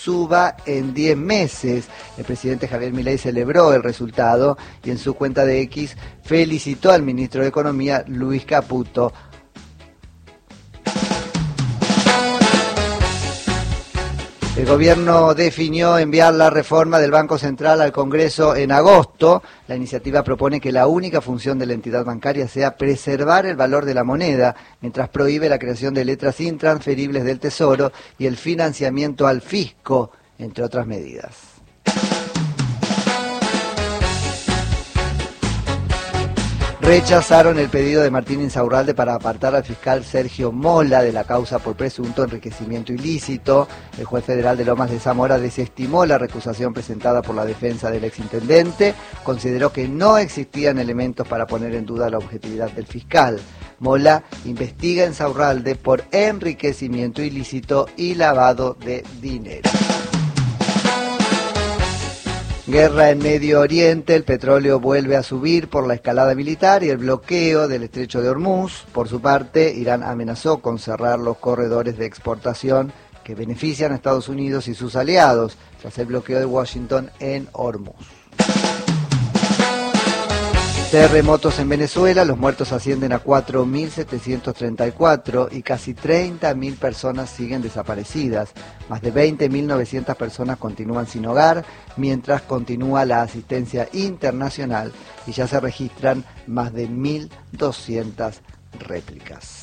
suba en 10 meses. El presidente Javier Milei celebró el resultado y en su cuenta de X felicitó al ministro de Economía, Luis Caputo. El gobierno definió enviar la reforma del Banco Central al Congreso en agosto. La iniciativa propone que la única función de la entidad bancaria sea preservar el valor de la moneda, mientras prohíbe la creación de letras intransferibles del Tesoro y el financiamiento al fisco, entre otras medidas. Rechazaron el pedido de Martín Insaurralde para apartar al fiscal Sergio Mola de la causa por presunto enriquecimiento ilícito. El juez federal de Lomas de Zamora desestimó la recusación presentada por la defensa del exintendente. Consideró que no existían elementos para poner en duda la objetividad del fiscal. Mola investiga a Insaurralde por enriquecimiento ilícito y lavado de dinero. Guerra en Medio Oriente, el petróleo vuelve a subir por la escalada militar y el bloqueo del estrecho de Hormuz. Por su parte, Irán amenazó con cerrar los corredores de exportación que benefician a Estados Unidos y sus aliados tras el bloqueo de Washington en Hormuz. Terremotos en Venezuela, los muertos ascienden a 4.734 y casi 30.000 personas siguen desaparecidas. Más de 20.900 personas continúan sin hogar, mientras continúa la asistencia internacional y ya se registran más de 1.200 réplicas.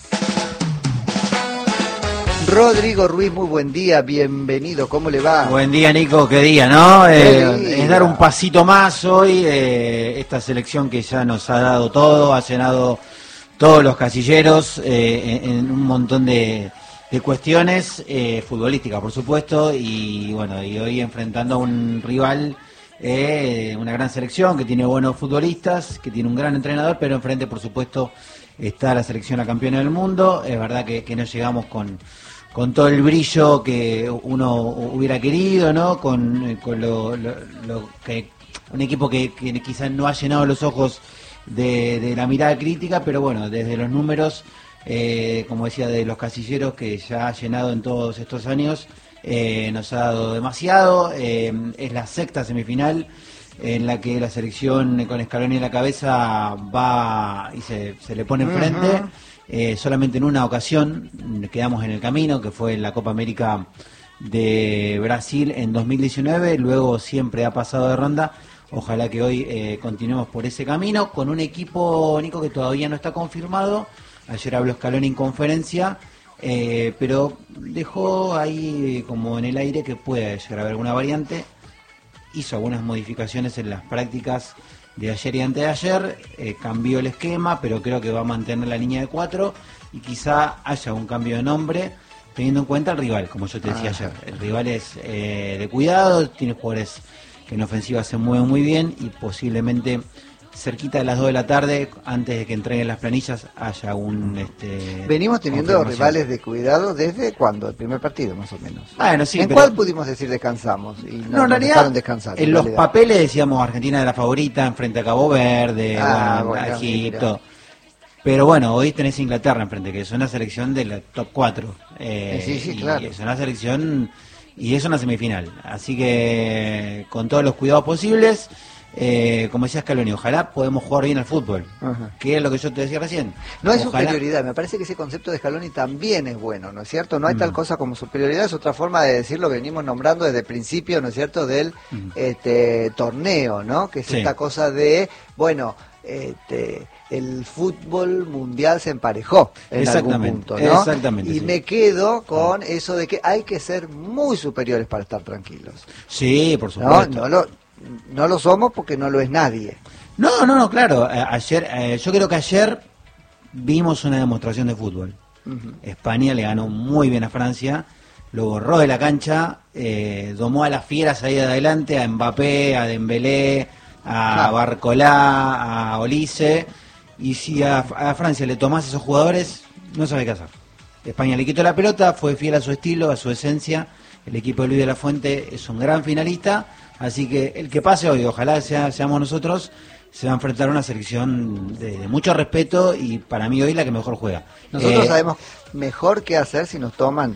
Rodrigo Ruiz, muy buen día, bienvenido, ¿cómo le va? Buen día, Nico, qué día, ¿no? Día. Es dar un pasito más hoy, esta selección que ya nos ha dado todo, ha llenado todos los casilleros en un montón de cuestiones futbolísticas, por supuesto, y bueno, y hoy enfrentando a un rival, una gran selección que tiene buenos futbolistas, que tiene un gran entrenador, pero enfrente, por supuesto, está la selección a campeona del mundo. Es verdad que no llegamos con todo el brillo que uno hubiera querido, ¿no? Con lo que un equipo que quizás no ha llenado los ojos de la mirada crítica, pero bueno, desde los números, como decía, de los casilleros que ya ha llenado en todos estos años, nos ha dado demasiado. Es la sexta semifinal en la que la selección con Scaloni en la cabeza va y se le pone enfrente. Solamente en una ocasión quedamos en el camino, que fue en la Copa América de Brasil en 2019, luego siempre ha pasado de ronda. Ojalá que hoy continuemos por ese camino, con un equipo, Nico, que todavía no está confirmado. Ayer habló Scaloni en conferencia, pero dejó ahí como en el aire que puede llegar a haber alguna variante. Hizo algunas modificaciones en las prácticas de ayer y antes de ayer, cambió el esquema, pero creo que va a mantener la línea de 4 y quizá haya un cambio de nombre, teniendo en cuenta el rival, como yo te decía ayer. El rival es de cuidado, tiene jugadores que en ofensiva se mueven muy bien y posiblemente cerquita de las 2 de la tarde, antes de que entreguen las planillas, haya un... Venimos teniendo rivales de cuidado desde cuándo, el primer partido más o menos. Bueno, sí, ¿En pero... cuál pudimos decir descansamos? Y no, en realidad, dejaron descansar, en los papeles decíamos Argentina era la favorita, enfrente a Cabo Verde, bueno, a Egipto. Pero bueno, hoy tenés Inglaterra enfrente, que es una selección de la top 4. Sí, claro. Es una selección y es una semifinal. Así que con todos los cuidados posibles... como decía Scaloni, ojalá podemos jugar bien al fútbol, que es lo que yo te decía recién. No hay superioridad, me parece que ese concepto de Scaloni también es bueno, ¿no es cierto? No hay tal cosa como superioridad, es otra forma de decir lo que venimos nombrando desde el principio, ¿no es cierto?, del torneo, ¿no? Que es esta cosa de, bueno, el fútbol mundial se emparejó en algún punto, ¿no? Exactamente. Y me quedo con eso de que hay que ser muy superiores para estar tranquilos. Sí, por supuesto. No lo somos porque no lo es nadie. No, claro. Ayer, yo creo que ayer vimos una demostración de fútbol. España le ganó muy bien a Francia, lo borró de la cancha, domó a las fieras ahí adelante, a Mbappé, a Dembélé, a Barcolá, a Olise, y si a Francia le tomás esos jugadores, no sabe qué hacer. España le quitó la pelota, fue fiel a su estilo, a su esencia. El equipo de Luis de la Fuente es un gran finalista, así que el que pase hoy, ojalá seamos nosotros, se va a enfrentar a una selección de mucho respeto y para mí hoy la que mejor juega. Nosotros sabemos mejor qué hacer si nos toman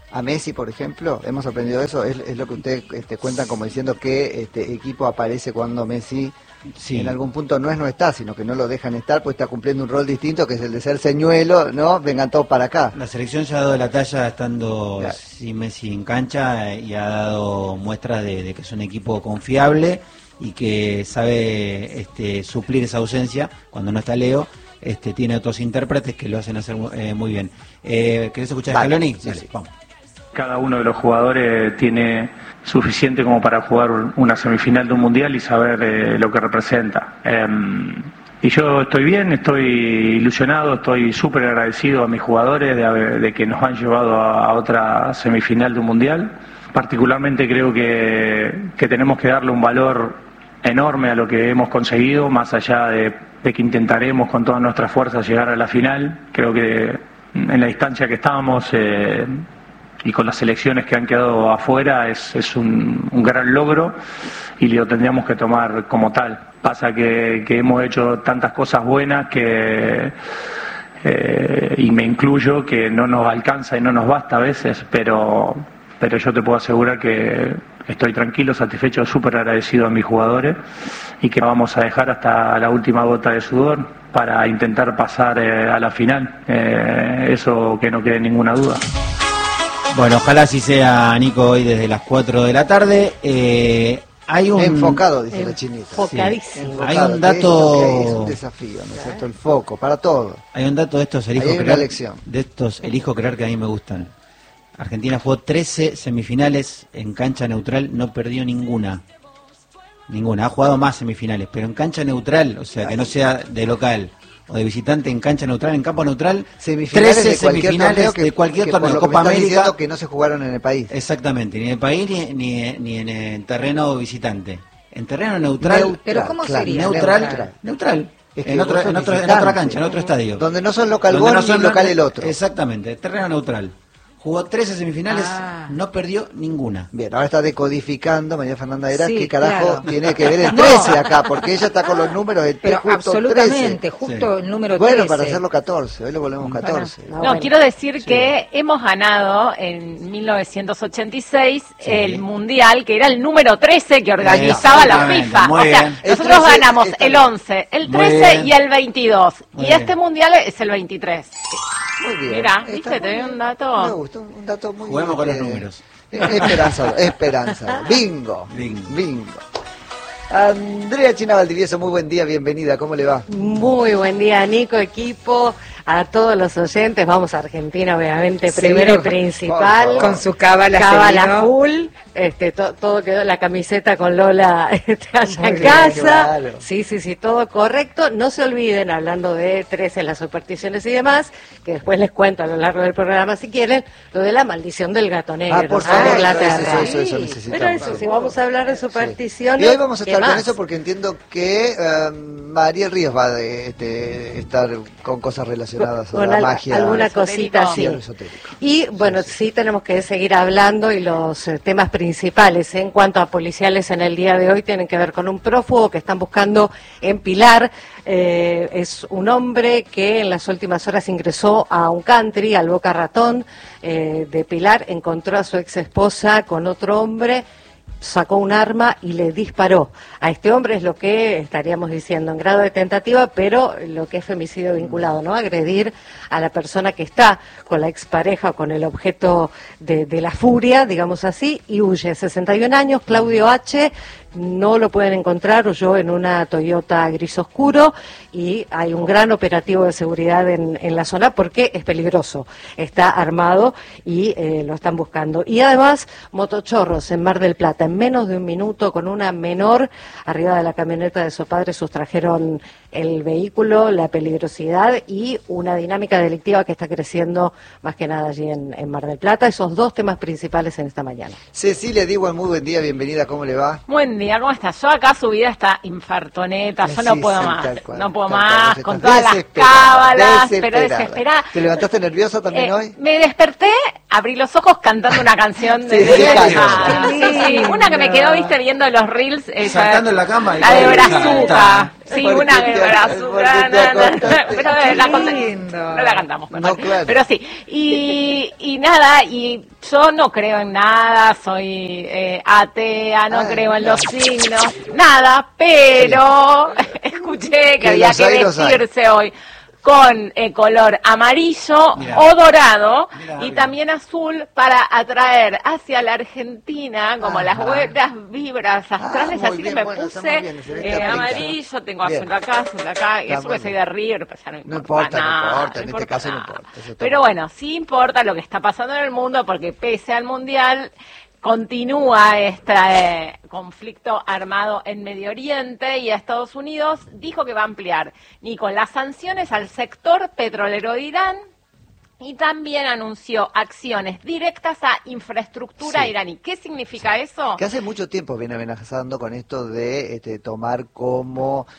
a Messi, por ejemplo? ¿Hemos aprendido eso? ¿Es lo que ustedes cuentan como diciendo que este equipo aparece cuando Messi en algún punto no está, sino que no lo dejan estar, pues está cumpliendo un rol distinto, que es el de ser señuelo, ¿no? Vengan todos para acá. La selección ya ha dado la talla estando sin Messi en cancha y ha dado muestras de que es un equipo confiable y que sabe suplir esa ausencia cuando no está Leo. Tiene otros intérpretes que lo hacen hacer muy bien. ¿Querés escuchar a Scaloni? Sí, vamos. Cada uno de los jugadores tiene suficiente como para jugar una semifinal de un mundial y saber lo que representa. Y yo estoy bien, estoy ilusionado, estoy súper agradecido a mis jugadores de que nos han llevado a otra semifinal de un mundial. Particularmente creo que tenemos que darle un valor enorme a lo que hemos conseguido, más allá de que intentaremos con todas nuestras fuerzas llegar a la final. Creo que en la distancia que estábamos y con las elecciones que han quedado afuera es un gran logro y lo tendríamos que tomar como tal. Pasa que hemos hecho tantas cosas buenas y me incluyo, que no nos alcanza y no nos basta a veces, pero yo te puedo asegurar que estoy tranquilo, satisfecho, súper agradecido a mis jugadores y que vamos a dejar hasta la última gota de sudor para intentar pasar a la final. Eso que no quede ninguna duda. Bueno, ojalá así sea, Nico, hoy desde las 4 de la tarde. Hay un enfocado, dice la chinita. Enfocadísimo. Sí, hay un dato. Es un desafío, ¿no es cierto? El foco, para todo. Hay un dato de estos elijo creer que a mí me gustan. Argentina jugó 13 semifinales en cancha neutral, no perdió ninguna. Ninguna. Ha jugado más semifinales, pero en cancha neutral, o sea, que no sea de local o de visitante, en cancha neutral, en campo neutral, 13 semifinales de cualquier torneo, Copa América, que no se jugaron en el país. Exactamente, ni en el país ni en el terreno visitante. En terreno neutral. ¿Pero cómo sería? Neutral. Es que en otra cancha, en otro estadio. Donde no son local vos ni local el otro. Exactamente, terreno neutral. Jugó 13 semifinales, no perdió ninguna. Bien, ahora está decodificando María Fernanda Heras, Sí, qué carajo claro. tiene que ver el 13 acá, porque ella está con los números del Pero justo absolutamente, 13. justo el número 13. Bueno, para hacerlo 14, hoy lo volvemos 14. No, bueno. quiero decir que hemos ganado en 1986 el Mundial, que era el número 13 que organizaba la Exactamente, FIFA. muy O sea, bien. El nosotros 13 ganamos está el bien. 11, el Muy 13 bien. y el 22. Muy Y bien. este Mundial es el 23. Muy bien. Mirá, Está ¿viste? muy Te doy bien. un dato. Me gusta, un dato muy Juguemos con los números. Esperanza. Bingo. Bingo. Andrea China Valdivieso, muy buen día, bienvenida, ¿cómo le va? Muy buen día, Nico, equipo, a todos los oyentes. Vamos a Argentina, obviamente, Sí, primero y por principal. favor. Con su cábala Full, todo quedó, la camiseta con Lola allá Muy en bien, casa. claro. Sí, todo correcto. No se olviden, hablando de 13, las supersticiones y demás, que después les cuento a lo largo del programa, si quieren, lo de la maldición del gato negro. Por ¿no? favor, Inglaterra. eso necesitamos. Pero eso, si vamos a hablar de supersticiones. Y hoy vamos a ¿qué estar con más? eso porque entiendo que Mariel Ríos va a estar con cosas relacionadas a Con la magia. alguna cosita esotérico. así. Sí, a lo esotérico. Y bueno, sí tenemos que seguir hablando y los temas principales en cuanto a policiales en el día de hoy tienen que ver con un prófugo que están buscando en Pilar. Es un hombre que en las últimas horas ingresó a un country, al Boca Ratón de Pilar, encontró a su ex esposa con otro hombre, sacó un arma y le disparó. A este hombre es lo que estaríamos diciendo en grado de tentativa, pero lo que es femicidio vinculado, ¿no? Agredir a la persona que está con la expareja o con el objeto de la furia, digamos así, y huye. 61 años, Claudio H., no lo pueden encontrar, huyó en una Toyota gris oscuro y hay un gran operativo de seguridad en la zona porque es peligroso, está armado y lo están buscando. Y además, motochorros en Mar del Plata, en menos de un minuto, con una menor arriba de la camioneta de su padre, sustrajeron el vehículo, la peligrosidad y una dinámica delictiva que está creciendo más que nada allí en Mar del Plata. Esos dos temas principales en esta mañana. Cecilia Diwan, muy buen día, bienvenida, ¿cómo le va? Buen día, ¿cómo estás? Yo acá subida está infartoneta, yo no Sí, puedo sí, más, tal cual, no puedo tal cual, más, vos con estás todas las desesperada, cábalas, pero desesperada. ¿Te levantaste nerviosa también hoy? Me desperté abrí los ojos cantando una canción de sí, una que me quedó, viste, viendo los reels. Saltando en la cama. La de Brazuca. Sí, una de Brazuca. Pero no la cantamos mejor. No, claro. Pero sí. Y nada, y yo no creo en nada, soy atea, no creo en los signos, nada, pero escuché que había que vestirse hoy con color amarillo o dorado y también azul para atraer hacia la Argentina como las buenas vibras astrales, así que me puse amarillo, tengo azul acá, y eso que soy de River, pero ya no importa nada. En este caso no importa. Pero bueno, sí importa lo que está pasando en el mundo, porque pese al Mundial continúa este conflicto armado en Medio Oriente y Estados Unidos dijo que va a ampliar, Nico, las sanciones al sector petrolero de Irán y también anunció acciones directas a infraestructura iraní. ¿Qué significa eso? Que hace mucho tiempo viene amenazando con esto de tomar como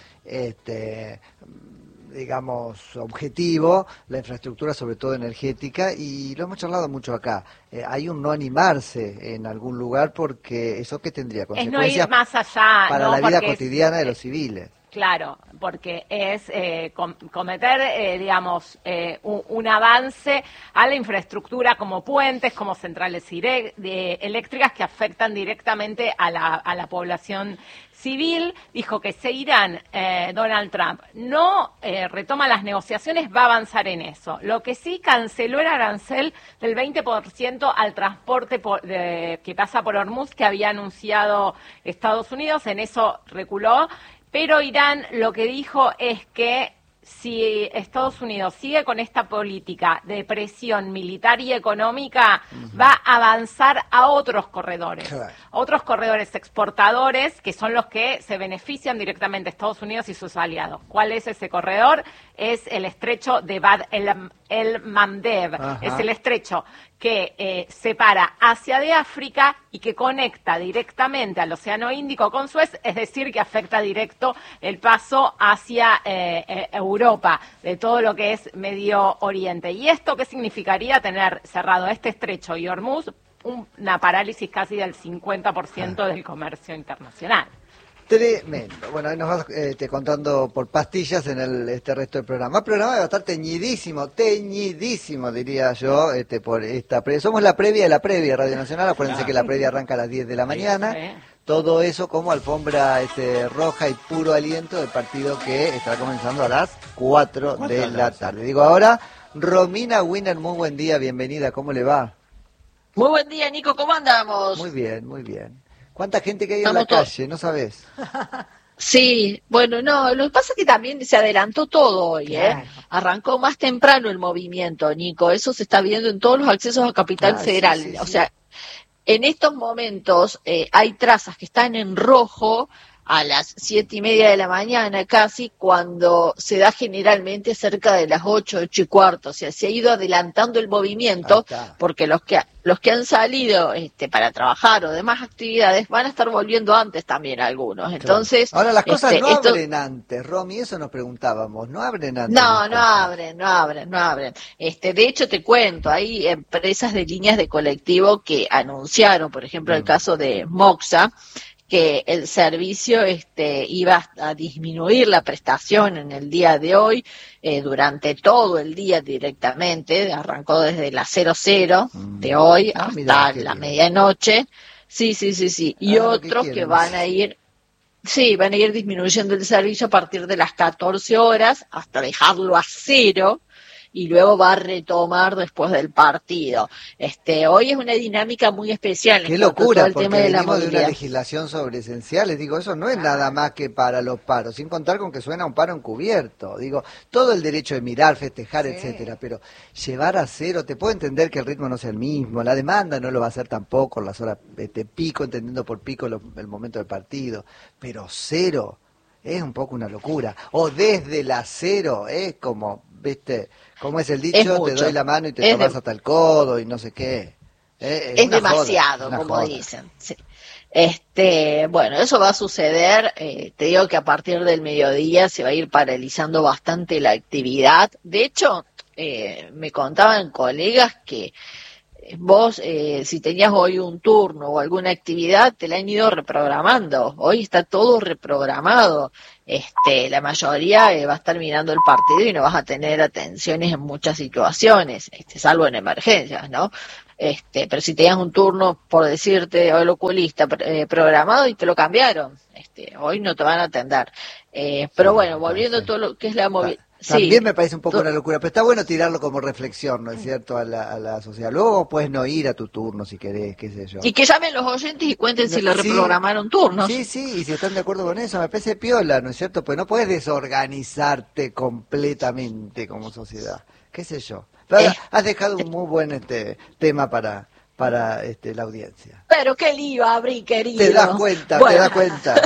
digamos, objetivo la infraestructura, sobre todo energética, y lo hemos charlado mucho acá. Hay un no animarse en algún lugar porque eso que tendría consecuencias es no ir más allá, para la vida cotidiana de los civiles. Claro, porque es cometer, digamos, un avance a la infraestructura como puentes, como centrales eléctricas que afectan directamente a la población civil. Dijo que si Irán, Donald Trump, no retoma las negociaciones, va a avanzar en eso. Lo que sí canceló el arancel del 20% al transporte que pasa por Hormuz, que había anunciado Estados Unidos, en eso reculó. Pero Irán lo que dijo es que si Estados Unidos sigue con esta política de presión militar y económica, va a avanzar a otros corredores, otros corredores exportadores, que son los que se benefician directamente Estados Unidos y sus aliados. ¿Cuál es ese corredor? Es el estrecho de Bab el-Mandeb. Es el estrecho que separa Asia de África y que conecta directamente al Océano Índico con Suez, es decir, que afecta directo el paso hacia Europa, de todo lo que es Medio Oriente. ¿Y esto qué significaría? Tener cerrado este estrecho y Hormuz, una parálisis casi del 50% del comercio internacional. Tremendo. Bueno, ahí nos vas contando por pastillas en este resto del programa. El programa va a estar teñidísimo, diría yo, por esta previa. Somos la previa de la previa, Radio Nacional. Acuérdense que la previa arranca a las 10 de la mañana. Todo eso como alfombra roja y puro aliento del partido que estará comenzando a las 4 de la tarde. Digo ahora, Romina Wiener, muy buen día, bienvenida, ¿cómo le va? Muy buen día, Nico, ¿cómo andamos? Muy bien, muy bien. ¿Cuánta gente que hay en la calle? ¿No sabés? Sí, bueno, no, lo que pasa es que también se adelantó todo hoy, claro. Arrancó más temprano el movimiento, Nico, eso se está viendo en todos los accesos a Capital Federal, sí. O sea, en estos momentos hay trazas que están en rojo a las 7:30 de la mañana casi, cuando se da generalmente cerca de las 8:15, o sea, se ha ido adelantando el movimiento, porque los que han salido para trabajar o demás actividades van a estar volviendo antes también algunos. Entonces, ahora las cosas no abren antes, Romy, eso nos preguntábamos, no abren antes. No abren. De hecho te cuento, hay empresas de líneas de colectivo que anunciaron, por ejemplo, el caso de Moxa, que el servicio iba a disminuir la prestación en el día de hoy, durante todo el día directamente, arrancó desde las 00 de hoy hasta la medianoche, sí, y otros que van a ir disminuyendo el servicio a partir de las 14 horas hasta dejarlo a 0, y luego va a retomar después del partido. Hoy es una dinámica muy especial. Qué locura, porque venimos de una legislación sobre esenciales. Digo, eso no es nada más que para los paros, sin contar con que suena un paro encubierto. Digo, todo el derecho de mirar, festejar, etcétera, pero llevar a 0, te puedo entender que el ritmo no sea el mismo, la demanda no lo va a hacer tampoco, las horas pico, entendiendo por pico el momento del partido, pero 0 es un poco una locura. O desde la 0 es como, ¿viste? ¿Cómo es el dicho? Te doy la mano y te tomas hasta el codo y no sé qué. Es demasiado, joda, como dicen. Sí. Bueno, eso va a suceder. Te digo que a partir del mediodía se va a ir paralizando bastante la actividad. De hecho, me contaban colegas que vos, si tenías hoy un turno o alguna actividad, te la han ido reprogramando. Hoy está todo reprogramado. La mayoría va a estar mirando el partido y no vas a tener atenciones en muchas situaciones, salvo en emergencias, ¿no? Pero si tenías un turno, por decirte, o el oculista programado y te lo cambiaron, hoy no te van a atender. Pero bueno, volviendo a todo lo que es la movilidad. También sí, me parece un poco una locura, pero está bueno tirarlo como reflexión, ¿no es cierto?, a la sociedad. Luego puedes no ir a tu turno si querés, qué sé yo. Y que llamen los oyentes y cuenten si le reprogramaron turnos. Sí, y si están de acuerdo con eso, me parece piola, ¿no es cierto? Pues no puedes desorganizarte completamente como sociedad, qué sé yo. Pero has dejado un muy buen tema para la audiencia. Pero qué lío abrí, querido. Te das cuenta, bueno. te das cuenta.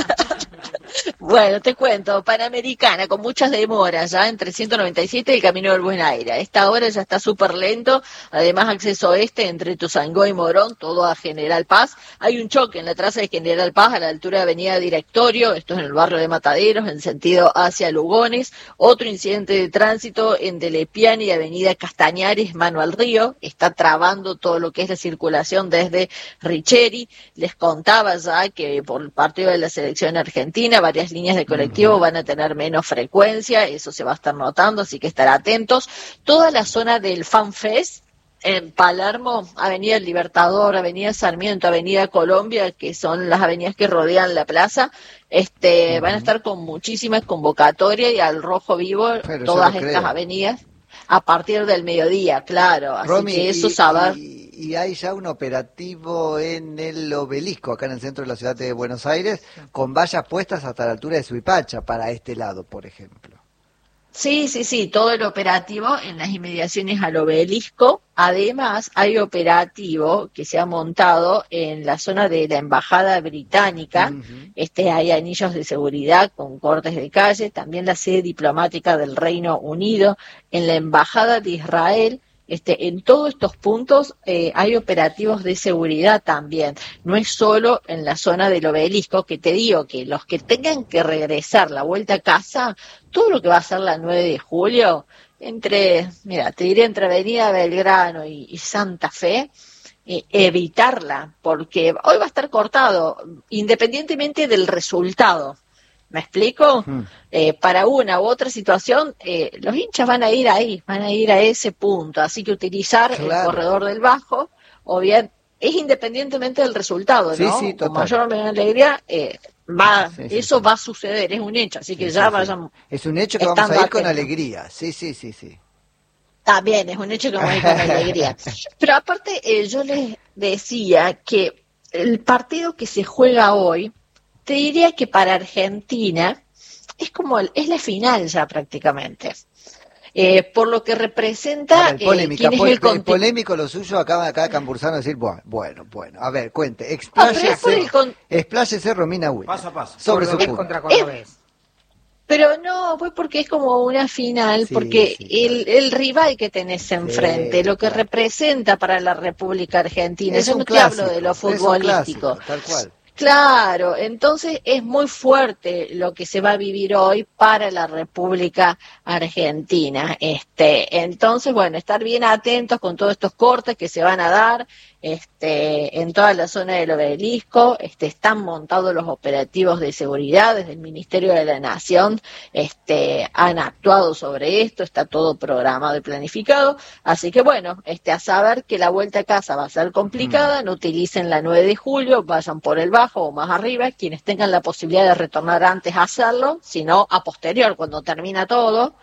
Bueno, te cuento, Panamericana con muchas demoras ya entre 197 y el Camino del Buen Aire. A esta hora ya está súper lento, además acceso entre Ituzaingó y Morón, todo a General Paz. Hay un choque en la traza de General Paz a la altura de Avenida Directorio, esto es en el barrio de Mataderos, en sentido hacia Lugones. Otro incidente de tránsito en Delepiane y Avenida Castañares, mano al río, está trabando todo lo que es la circulación desde Richeri. Les contaba ya que por el partido de la selección argentina, varias líneas de colectivo van a tener menos frecuencia, eso se va a estar notando, así que estar atentos. Toda la zona del FanFest en Palermo, Avenida El Libertador, Avenida Sarmiento, Avenida Colombia, que son las avenidas que rodean la plaza, van a estar con muchísimas convocatorias y al rojo vivo todas estas avenidas a partir del mediodía, claro, así Romy, que eso saber. Y hay ya un operativo en el Obelisco, acá en el centro de la ciudad de Buenos Aires, con vallas puestas hasta la altura de Suipacha, para este lado, por ejemplo. Sí, todo el operativo en las inmediaciones al Obelisco. Además, hay operativo que se ha montado en la zona de la Embajada Británica. Hay anillos de seguridad con cortes de calle. También la sede diplomática del Reino Unido. En la Embajada de Israel. En todos estos puntos hay operativos de seguridad también, no es solo en la zona del Obelisco, que te digo que los que tengan que regresar la vuelta a casa, todo lo que va a ser la 9 de julio, te diré entre Avenida Belgrano y Santa Fe, evitarla, porque hoy va a estar cortado, independientemente del resultado. ¿Me explico? Para una u otra situación, los hinchas van a ir ahí, van a ir a ese punto. Así que utilizar el corredor del Bajo, o bien, es independientemente del resultado, ¿no? Sí, con mayor o menor alegría, eso va a suceder, es un hecho. Así que vayan. Es un hecho que vamos a ir con alegría. Sí. También es un hecho que vamos a ir con alegría. Pero aparte, yo les decía que el partido que se juega hoy, te diría que para Argentina es la final ya prácticamente. Por lo que representa polémico lo suyo, acaba Cambursano decir, bueno, a ver, cuente, expláyese Romina Huil, paso a paso, sobre su punto. Contra Cordobés. Pero no, pues porque es como una final, porque el rival que tenés enfrente, lo que representa para la República Argentina, yo no te hablo de lo futbolístico, tal cual. Claro, entonces es muy fuerte lo que se va a vivir hoy para la República Argentina. Entonces, bueno, estar bien atentos con todos estos cortes que se van a dar en toda la zona del Obelisco. Están montados los operativos de seguridad desde el Ministerio de la Nación. Han actuado sobre esto, está todo programado y planificado. Así que, bueno, a saber que la vuelta a casa va a ser complicada. No utilicen la 9 de julio, vayan por el Bajo o más arriba, quienes tengan la posibilidad de retornar antes a hacerlo, sino a posterior, cuando termina todo,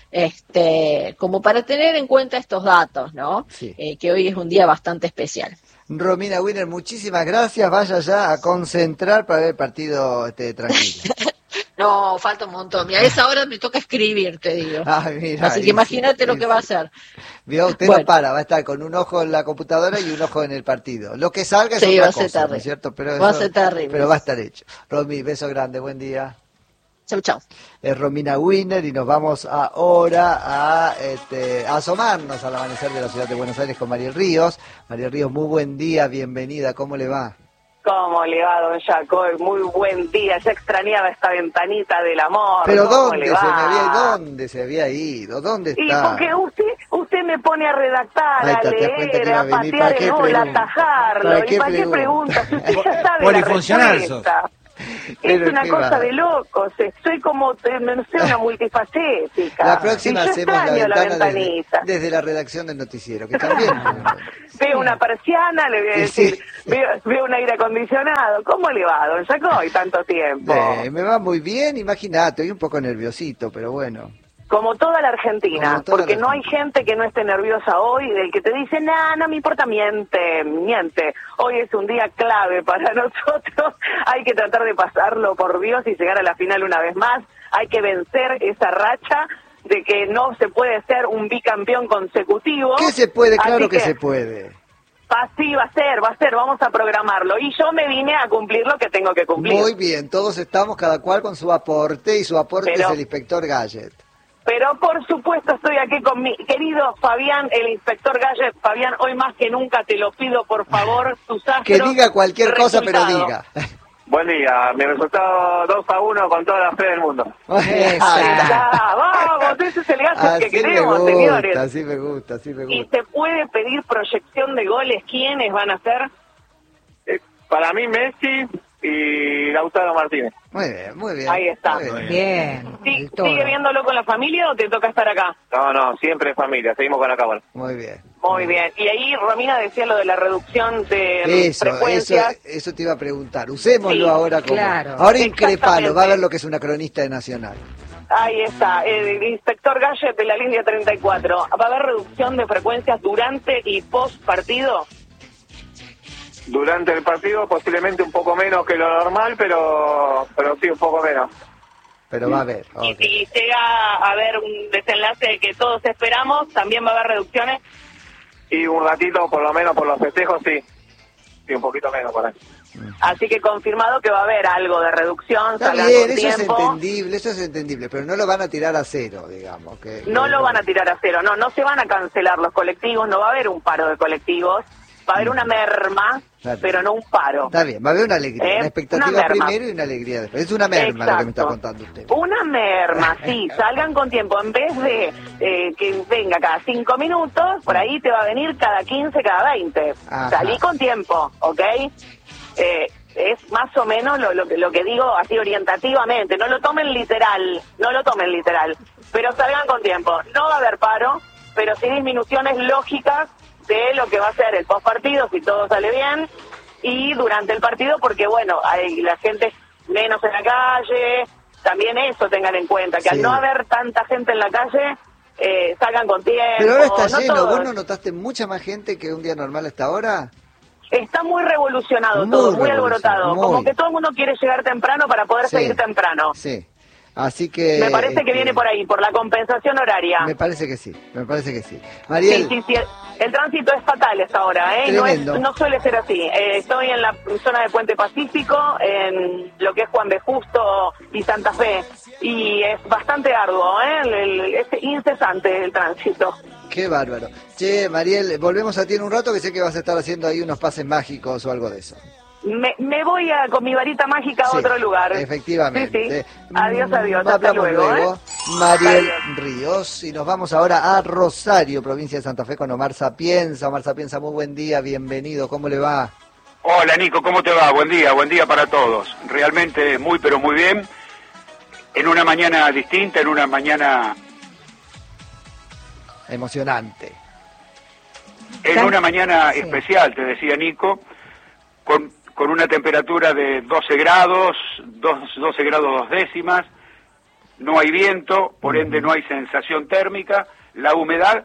como para tener en cuenta estos datos, ¿no? Sí. Que hoy es un día bastante especial. Romina Wiener, muchísimas gracias, vaya ya a concentrar para ver el partido tranquilo. No, falta un montón. A esa hora me toca escribir, te digo. Así que imagínate lo que va a hacer. Vio, usted no para, va a estar con un ojo en la computadora y un ojo en el partido. Lo que salga es otra cosa, ¿no es cierto? Pero va a ser terrible. Pero va a estar hecho. Romy, beso grande, buen día. Chau. Es Romina Wiener y nos vamos ahora a asomarnos al amanecer de la ciudad de Buenos Aires con Mariel Ríos. Mariel Ríos, muy buen día, bienvenida, ¿cómo le va? ¿Cómo le va, don Jacob? Muy buen día, ya extrañaba esta ventanita del amor. Pero ¿dónde se había ido? ¿Dónde está? Y porque usted usted me pone a redactar, Ahí a está, te das cuenta que leer, iba a a venir. patear ¿Para qué el gol, a pregunta? atajarlo, ¿Para ¿y qué para qué pregunta? pregunta? Si usted ya sabe la Polifuncional respuesta. Pero Es una qué cosa va. de locos, soy como, no sé, una multifacética. La próxima Y yo hacemos la extraño ventana ventanita. desde la redacción del noticiero, que también... Veo una persiana, le voy a Sí. decir, veo un aire acondicionado. ¿Cómo le va, don Jacoy, tanto tiempo? Me va muy bien, imagínate, estoy un poco nerviosito, pero bueno. Como toda la Argentina, Como toda porque la no hay Argentina. gente que no esté nerviosa hoy, del que te dice, no me importa, miente. Hoy es un día clave para nosotros, hay que tratar de pasarlo, por Dios, y llegar a la final una vez más. Hay que vencer esa racha de que no se puede ser un bicampeón consecutivo. ¿Qué se puede? Claro Así que se puede. Sí, va a ser, vamos a programarlo. Y yo me vine a cumplir lo que tengo que cumplir. Muy bien, todos estamos cada cual con su aporte, y su aporte Pero- es el inspector Gadget. Pero por supuesto estoy aquí con mi querido Fabián, el inspector Gallet. Fabián, hoy más que nunca te lo pido, por favor, tus astros. Que diga cualquier cosa, pero resultado. diga. Buen día, mi resultado 2-1 con toda la fe del mundo. Está, vamos, ese es el Gallet que Así me queremos, gusta, señores. así me gusta, así me Y gusta. se puede pedir proyección de goles. ¿Quiénes van a ser? Para mí Messi y Lautaro Martínez. Muy bien, muy bien. Ahí está. muy bien. Bien. Sí, el toro. ¿sigue viéndolo con la familia o te toca estar acá? No, siempre familia, seguimos con la cámara. Muy bien. Muy bien. Y ahí Romina decía lo de la reducción de Eso frecuencias. te iba a preguntar. Usémoslo Sí, ahora como... claro. Ahora increpalo, Exactamente. va a ver lo que es una cronista de Nacional. Ahí está, el inspector Gallet de la línea 34. ¿Va a haber reducción de frecuencias durante y post partido? Durante el partido posiblemente un poco menos que lo normal, pero sí, un poco menos. Pero va a haber. Y ok. si llega a haber un desenlace que todos esperamos, ¿también va a haber reducciones? Y un ratito, por lo menos por los festejos, sí. Sí, un poquito menos por ahí. Así que confirmado que va a haber algo de reducción, Está salgan bien, con eso es tiempo. entendible, pero no lo van a tirar a cero, digamos. No lo van a tirar a cero, no se van a cancelar los colectivos, no va a haber un paro de colectivos, va a haber una merma, Claro. pero no un paro. Está bien, va a haber una alegría, una expectativa una merma. primero y una alegría después. Es una merma lo que me está Exacto. contando usted. Una merma, sí, salgan con tiempo. En vez de que venga cada 5 minutos, por ahí te va a venir cada 15, cada 20. Ajá. Salí con tiempo, ¿ok? Es más o menos lo que digo así orientativamente. No lo tomen literal, pero salgan con tiempo. No va a haber paro, pero sí disminuciones lógicas de lo que va a ser el postpartido, si todo sale bien, y durante el partido, porque bueno, hay la gente menos en la calle, también eso tengan en cuenta, que Sí. al no haber tanta gente en la calle, salgan con tiempo. Pero ahora está no lleno, todos. ¿vos no notaste mucha más gente que un día normal hasta ahora? Está muy revolucionado Muy todo, muy revolucionado, alborotado, muy. como que todo el mundo quiere llegar temprano para poder Sí. seguir temprano. Sí. Así que... Me parece que viene por ahí, por la compensación horaria. Me parece que sí. Sí, Mariel, sí. El tránsito es fatal hasta ahora, ¿eh? Tremendo. No suele ser así. Estoy en la zona de Puente Pacífico, en lo que es Juan B. Justo y Santa Fe, y es bastante arduo, ¿eh? Es incesante el tránsito. qué bárbaro. Che, Mariel, volvemos a ti en un rato, que sé que vas a estar haciendo ahí unos pases mágicos o algo de eso. Me voy con mi varita mágica a Sí, otro lugar. Efectivamente. Sí. Adiós, hasta Hablamos luego. luego. Mariel Adiós. Ríos, y nos vamos ahora a Rosario, provincia de Santa Fe, con Omar Sapienza. Omar Sapienza, muy buen día, bienvenido, ¿cómo le va? Hola Nico, ¿cómo te va? Buen día para todos. Realmente muy pero muy bien. En una mañana distinta, en una mañana... Emocionante. En una mañana Sí. especial, te decía Nico, con una temperatura de 12 grados, 12 grados 2 décimas, no hay viento, por ende no hay sensación térmica, la humedad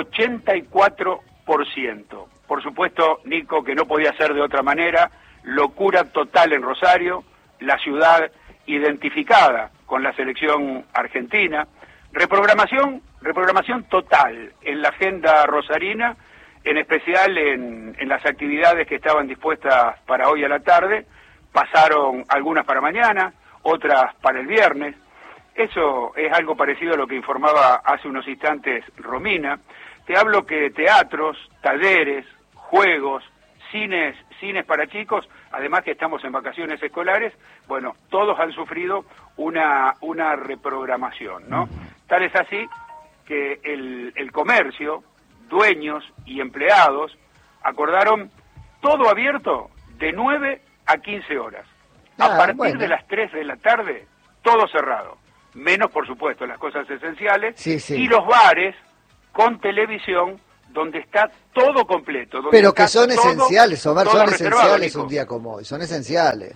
84%. Por supuesto, Nico, que no podía ser de otra manera, locura total en Rosario, la ciudad identificada con la selección argentina, reprogramación total en la agenda rosarina, en especial en las actividades que estaban dispuestas para hoy a la tarde. Pasaron algunas para mañana, otras para el viernes. Eso es algo parecido a lo que informaba hace unos instantes Romina. Te hablo que teatros, talleres, juegos, cines para chicos, además que estamos en vacaciones escolares, bueno, todos han sufrido una reprogramación, ¿no? Tal es así que el comercio dueños y empleados acordaron todo abierto de 9 a 15 horas. A partir de las 3 de la tarde, todo cerrado. Menos, por supuesto, las cosas esenciales. Y los bares con televisión, donde está todo completo. Donde pero que son esenciales, Omar, son esenciales Nico. un día como hoy, son esenciales.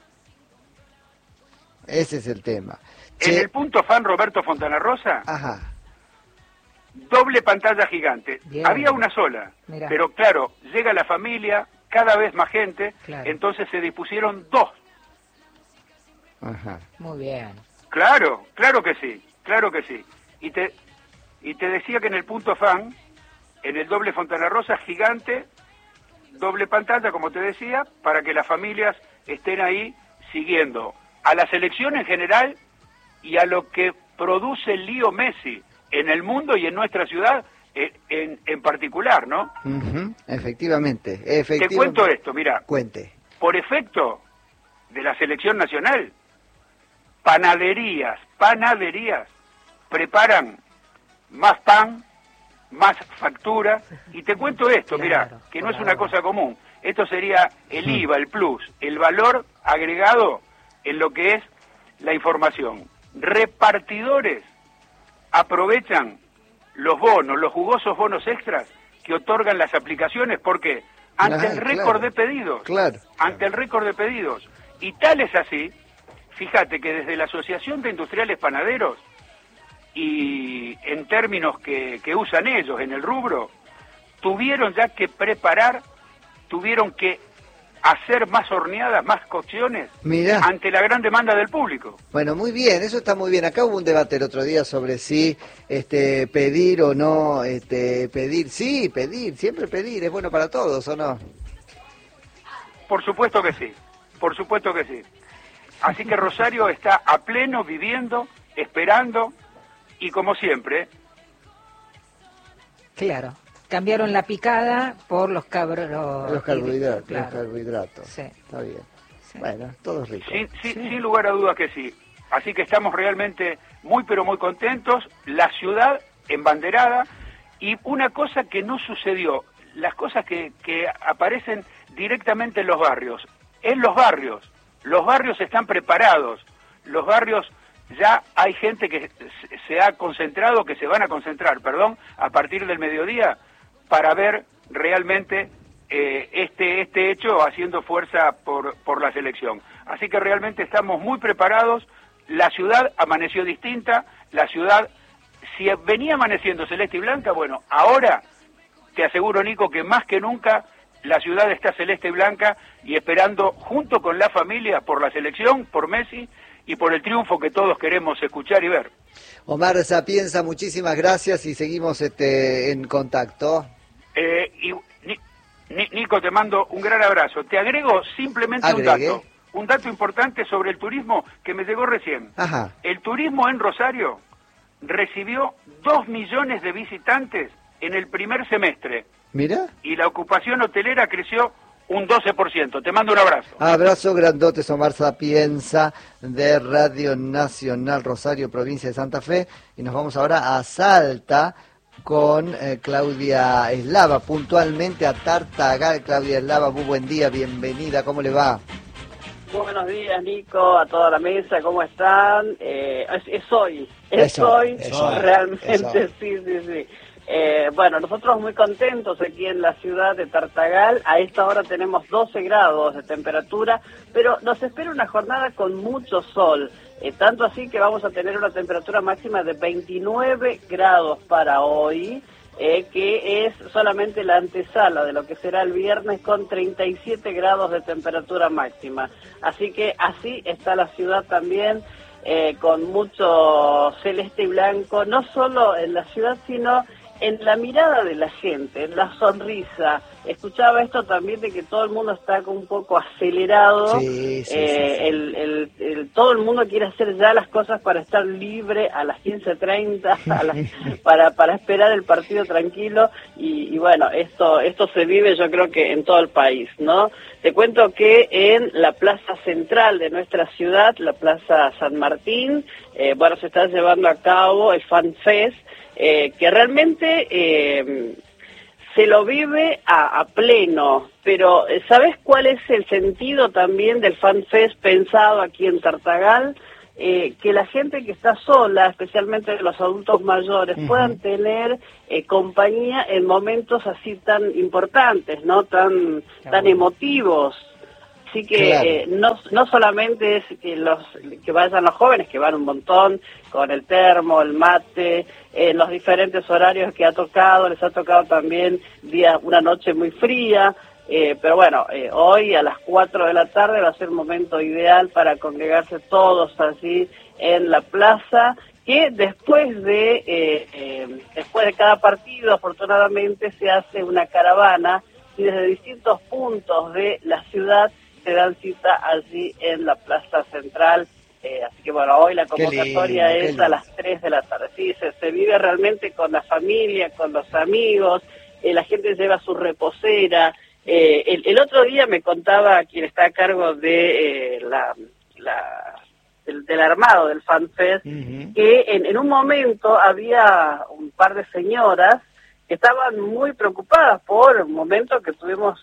Ese es el tema. En el punto fan Roberto Fontana Rosa, doble pantalla gigante. Bien. Había una sola, Mirá. pero claro, llega la familia, cada vez más gente, Claro. entonces se dispusieron 2. Muy bien. Claro, claro que sí, claro que sí. Y te decía que en el punto fan, en el doble Fontana Rosa gigante, doble pantalla, como te decía, para que las familias estén ahí siguiendo a la selección en general y a lo que produce Lío Messi en el mundo y en nuestra ciudad en particular, ¿no? Efectivamente. Te cuento esto, mira. Cuente. Por efecto de la selección nacional, panaderías preparan más pan, más factura, y te cuento esto, mira, que no es una cosa común. Esto sería el IVA, el plus, el valor agregado en lo que es la información. Repartidores aprovechan los bonos, los jugosos bonos extras que otorgan las aplicaciones, porque ante el récord de pedidos, ante el récord de pedidos, y tal es así, fíjate que desde la Asociación de Industriales Panaderos, y en términos que usan ellos en el rubro, tuvieron ya que preparar, tuvieron que hacer más horneadas, más cocciones, ante la gran demanda del público. Bueno, muy bien, eso está muy bien. Acá hubo un debate el otro día sobre si pedir o no pedir. Sí, pedir, siempre pedir, es bueno para todos, ¿o no? Por supuesto que sí, por supuesto que sí. Así que Rosario está a pleno, viviendo, esperando, y como siempre... Claro. Cambiaron la picada por los carbohidratos. Los carbohidratos, Claro. los carbohidratos. Sí. Está bien. Bueno, todo rico. Sin lugar a dudas que sí. Así que estamos realmente muy pero muy contentos. La ciudad embanderada, y una cosa que no sucedió, las cosas que aparecen directamente en los barrios. Los barrios están preparados. Los barrios ya hay gente que se ha concentrado, que se van a concentrar, a partir del mediodía, para ver realmente este hecho haciendo fuerza por la selección. Así que realmente estamos muy preparados. La ciudad amaneció distinta, la ciudad, si venía amaneciendo celeste y blanca, bueno, ahora te aseguro, Nico, que más que nunca la ciudad está celeste y blanca y esperando, junto con la familia, por la selección, por Messi y por el triunfo que todos queremos escuchar y ver. Omar Sapienza, muchísimas gracias y seguimos en contacto. Nico, te mando un gran abrazo. Te agrego simplemente un dato importante sobre el turismo que me llegó recién. El turismo en Rosario recibió 2 millones de visitantes en el primer semestre. Mira. Y la ocupación hotelera creció un 12%. Te mando un abrazo. Abrazo grandote, Omar Sapienza, de Radio Nacional Rosario, provincia de Santa Fe. Y nos vamos ahora a Salta con Claudia Eslava, puntualmente a Tartagal. Claudia Eslava, muy buen día, bienvenida, ¿cómo le va? Buenos días, Nico, a toda la mesa, ¿cómo están? Es hoy, realmente, sí. Bueno, nosotros muy contentos aquí en la ciudad de Tartagal. A esta hora tenemos 12 grados de temperatura, pero nos espera una jornada con mucho sol. Tanto así que vamos a tener una temperatura máxima de 29 grados para hoy, que es solamente la antesala de lo que será el viernes con 37 grados de temperatura máxima. Así que así está la ciudad también, con mucho celeste y blanco, no solo en la ciudad, sino en la mirada de la gente, en la sonrisa. Escuchaba esto también de que todo el mundo está un poco acelerado. Sí. Todo el mundo quiere hacer ya las cosas para estar libre a las 15:30, para esperar el partido tranquilo. Y bueno, esto se vive, yo creo que en todo el país, ¿no? Te cuento que en la plaza central de nuestra ciudad, la Plaza San Martín, se está llevando a cabo el Fan Fest, que realmente se lo vive a pleno, pero ¿sabes cuál es el sentido también del FanFest pensado aquí en Tartagal? Que la gente que está sola, especialmente los adultos mayores, puedan tener compañía en momentos así tan importantes, ¿no? Tan emotivos. Así que no solamente es que vayan los jóvenes, que van un montón con el termo, el mate, los diferentes horarios que ha tocado, les ha tocado también una noche muy fría, pero bueno, hoy a las 4 de la tarde va a ser un momento ideal para congregarse todos allí en la plaza, que después de cada partido, afortunadamente, se hace una caravana y desde distintos puntos de la ciudad se dan cita allí en la plaza central. Así que bueno, hoy la convocatoria es a las 3 de la tarde. Sí, se vive realmente con la familia, con los amigos, la gente lleva su reposera. El otro día me contaba quien está a cargo de del armado del FanFest, que en un momento había un par de señoras que estaban muy preocupadas por un momento que tuvimos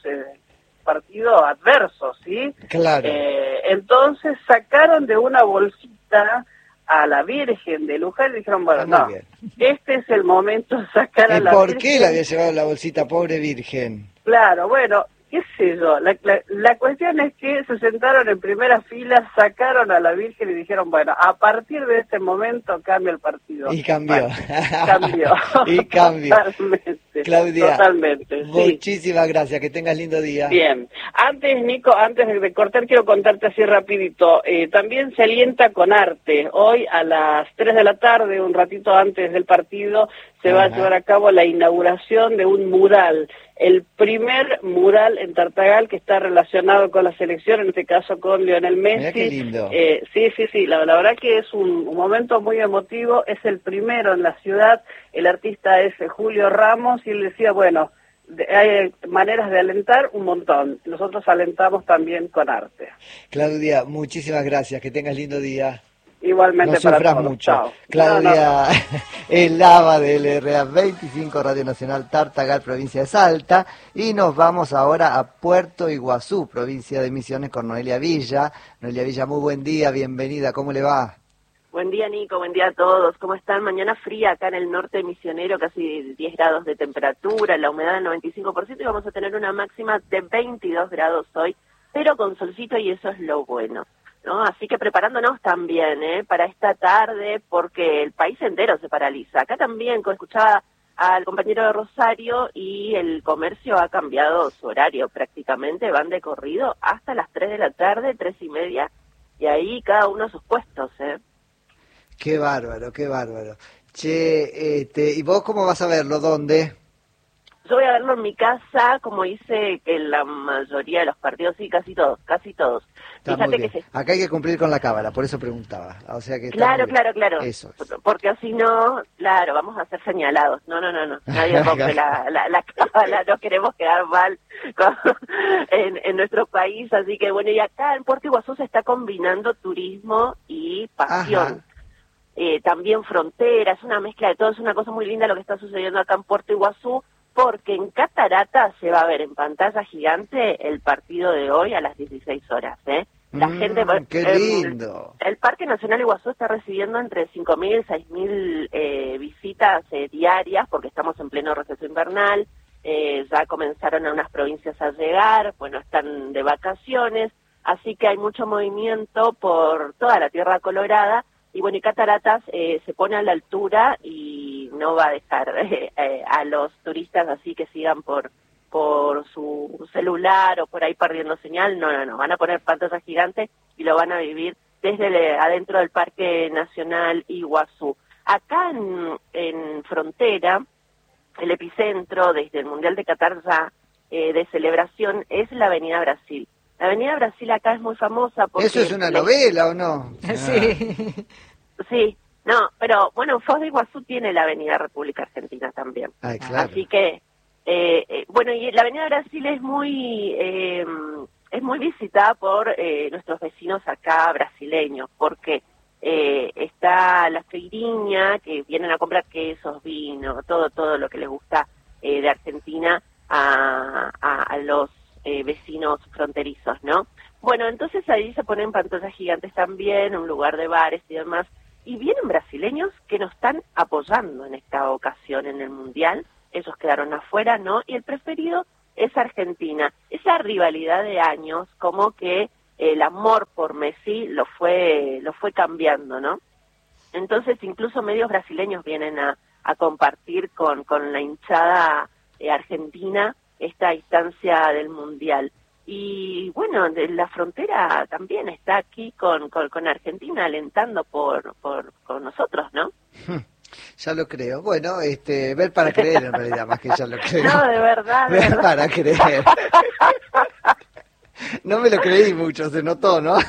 partido adverso, ¿sí? Claro. Entonces sacaron de una bolsita a la Virgen de Luján y dijeron, bueno, bien. Este es el momento de sacar a la ¿Por Virgen. qué le había llevado la bolsita, pobre Virgen? Claro, bueno, qué sé yo, la cuestión es que se sentaron en primera fila, sacaron a la Virgen y dijeron, bueno, a partir de este momento cambia el partido. Y cambió. Bueno, cambió. Y cambió. Totalmente. Claudia, totalmente, muchísimas gracias, que tengas lindo día. Bien, antes Nico, antes de cortar quiero contarte así rapidito, también se alienta con arte, hoy a las 3 de la tarde, un ratito antes del partido, se va a llevar a cabo la inauguración de un mural, el primer mural en Tartagal que está relacionado con la selección, en este caso con Lionel Messi. Mirá qué lindo. Sí, la verdad que es un momento muy emotivo, es el primero en la ciudad, el artista es Julio Ramos y él decía, bueno, hay maneras de alentar un montón, nosotros alentamos también con arte. Claudia, muchísimas gracias, que tengas lindo día. Igualmente no para sufras todos. mucho. Chao. Claudia es Lava de LRA 25, Radio Nacional Tartagal, provincia de Salta. Y nos vamos ahora a Puerto Iguazú, provincia de Misiones, con Noelia Villa. Noelia Villa, muy buen día, bienvenida, ¿cómo le va? Buen día, Nico, buen día a todos. ¿Cómo están? Mañana fría acá en el norte misionero, casi 10 grados de temperatura, la humedad del 95% y vamos a tener una máxima de 22 grados hoy, pero con solcito y eso es lo bueno, ¿no? Así que preparándonos también para esta tarde, porque el país entero se paraliza. Acá también, escuchaba al compañero de Rosario, y el comercio ha cambiado su horario prácticamente, van de corrido hasta las 3 de la tarde, 3:30, y ahí cada uno a sus puestos, Qué bárbaro, qué bárbaro. Che, ¿y vos cómo vas a verlo? ¿Dónde? Yo voy a verlo en mi casa, como hice que la mayoría de los partidos, sí, casi todos. Está Fíjate muy bien. Acá hay que cumplir con la cábala, por eso preguntaba. O sea que claro. Eso es. Porque si no, claro, vamos a ser señalados. No. Nadie rompe la cábala, no queremos quedar mal en nuestro país. Así que bueno, y acá en Puerto Iguazú se está combinando turismo y pasión. También frontera, es una mezcla de todo, es una cosa muy linda lo que está sucediendo acá en Puerto Iguazú, porque en Catarata se va a ver en pantalla gigante el partido de hoy a las 16 horas, La gente ¡Qué lindo! El Parque Nacional Iguazú está recibiendo entre 5.000 y 6.000 visitas diarias, porque estamos en pleno receso invernal, ya comenzaron a unas provincias a llegar, bueno, están de vacaciones, así que hay mucho movimiento por toda la Tierra Colorada. Y bueno, y Cataratas se pone a la altura y no va a dejar a los turistas así que sigan por su celular o por ahí perdiendo señal. No, van a poner pantallas gigantes y lo van a vivir desde adentro del Parque Nacional Iguazú. Acá en Frontera, el epicentro desde el Mundial de Qatar ya de celebración es la Avenida Brasil. La Avenida Brasil acá es muy famosa porque... ¿Eso es una novela o no? Sí, no, pero bueno, Foz de Iguazú tiene la Avenida República Argentina también. Ay, claro. Así que, bueno, y la Avenida Brasil es muy visitada por nuestros vecinos acá brasileños, porque está la feirinha, que vienen a comprar quesos, vino, todo lo que les gusta de Argentina a los vecinos fronterizos, ¿no? Bueno, entonces ahí se ponen pantallas gigantes también, un lugar de bares y demás, y vienen brasileños que nos están apoyando en esta ocasión en el Mundial. Ellos quedaron afuera, ¿no? Y el preferido es Argentina. Esa rivalidad de años, como que el amor por Messi lo fue cambiando, ¿no? Entonces incluso medios brasileños vienen a compartir con la hinchada argentina esta instancia del Mundial. Y bueno, la frontera también está aquí con Argentina alentando por nosotros, ¿no? Ya lo creo. Bueno, ver para creer en realidad, más que ya lo creo. No, de verdad. Ver para creer. No me lo creí mucho, se notó, ¿no?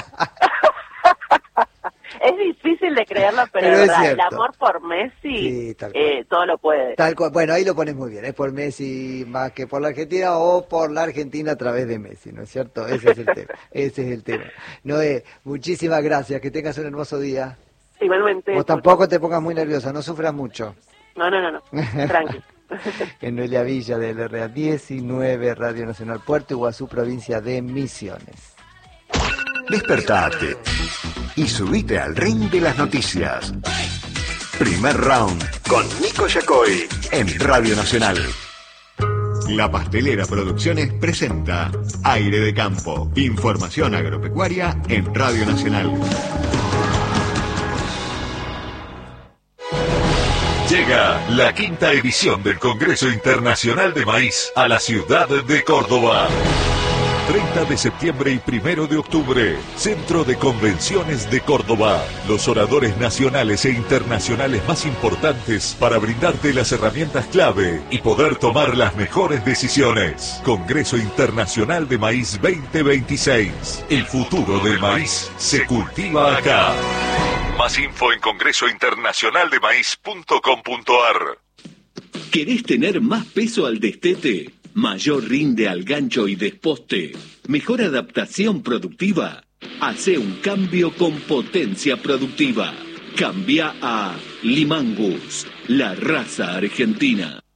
Es difícil de creerlo, pero es verdad, el amor por Messi, sí, todo lo puede. Tal cual. Bueno, ahí lo pones muy bien, es por Messi más que por la Argentina o por la Argentina a través de Messi, ¿no es cierto? Ese es el tema, ese es el tema. Noé, muchísimas gracias, que tengas un hermoso día. Igualmente. Vos tampoco te pongas muy nerviosa, no sufras mucho. No, tranqui. En Noelia Villa del RA 19, Radio Nacional Puerto Iguazú, provincia de Misiones. Despertate y subite al ring de las noticias. Primer round con Nico Yacoy en Radio Nacional. La Pastelera Producciones presenta Aire de Campo, información agropecuaria en Radio Nacional. Llega la 5ª edición del Congreso Internacional de Maíz a la ciudad de Córdoba. 30 de septiembre y 1 de octubre, Centro de Convenciones de Córdoba. Los oradores nacionales e internacionales más importantes para brindarte las herramientas clave y poder tomar las mejores decisiones. Congreso Internacional de Maíz 2026. El futuro del maíz se cultiva acá. Más info en congresointernacionaldemaíz.com.ar. ¿Querés tener más peso al destete? ¿Mayor rinde al gancho y desposte? ¿Mejor adaptación productiva? Hace un cambio con potencia productiva. Cambia a Limangus, la raza argentina.